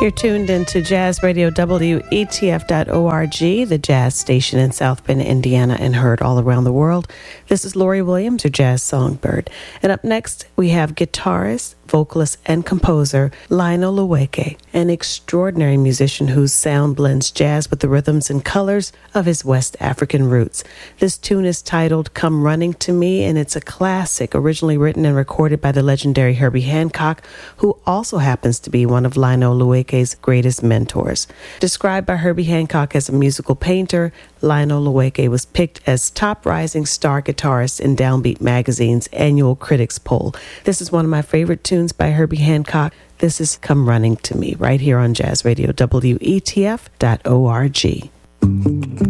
You're tuned into Jazz Radio WETF.org, the jazz station in South Bend, Indiana, and heard all around the world. This is Lori Williams, your jazz songbird. And up next, we have guitarist, vocalist, and composer Lionel Lueke, an extraordinary musician whose sound blends jazz with the rhythms and colors of his West African roots. This tune is titled Come Running to Me, and it's a classic originally written and recorded by the legendary Herbie Hancock, who also happens to be one of Lionel Lueke's greatest mentors. Described by Herbie Hancock as a musical painter, Lionel Lueke was picked as top rising star guitarist in Downbeat Magazine's annual critics poll. This is one of my favorite tunes by Herbie Hancock. This is Come Running to Me, right here on Jazz Radio WETF.org.